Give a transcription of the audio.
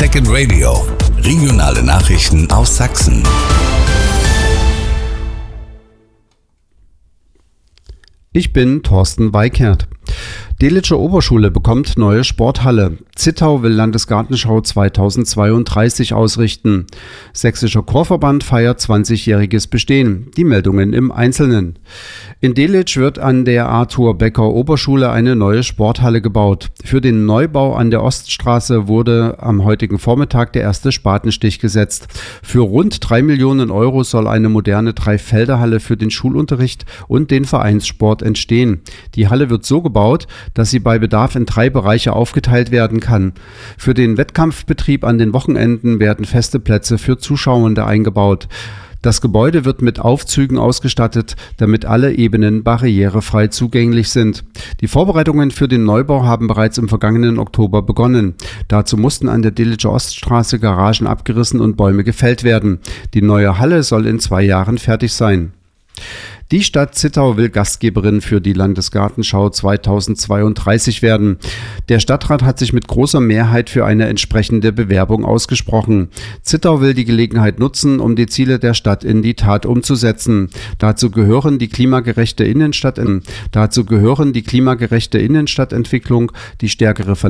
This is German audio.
Second Radio. Regionale Nachrichten aus Sachsen. Ich bin Thorsten Weikert. Delitzsche Oberschule bekommt neue Sporthalle. Zittau will Landesgartenschau 2032 ausrichten. Sächsischer Chorverband feiert 20-jähriges Bestehen. Die Meldungen im Einzelnen. In Delitzsch wird an der Arthur Becker Oberschule eine neue Sporthalle gebaut. Für den Neubau an der Oststraße wurde am heutigen Vormittag der erste Spatenstich gesetzt. Für rund 3 Millionen Euro soll eine moderne Dreifelderhalle für den Schulunterricht und den Vereinssport entstehen. Die Halle wird so gebaut, dass sie bei Bedarf in 3 Bereiche aufgeteilt werden kann. Für den Wettkampfbetrieb an den Wochenenden werden feste Plätze für Zuschauende eingebaut. Das Gebäude wird mit Aufzügen ausgestattet, damit alle Ebenen barrierefrei zugänglich sind. Die Vorbereitungen für den Neubau haben bereits im vergangenen Oktober begonnen. Dazu mussten an der Delitscher Oststraße Garagen abgerissen und Bäume gefällt werden. Die neue Halle soll in 2 Jahren fertig sein. Die Stadt Zittau will Gastgeberin für die Landesgartenschau 2032 werden. Der Stadtrat hat sich mit großer Mehrheit für eine entsprechende Bewerbung ausgesprochen. Zittau will die Gelegenheit nutzen, um die Ziele der Stadt in die Tat umzusetzen. Dazu gehören die klimagerechte Innenstadtentwicklung, die stärkere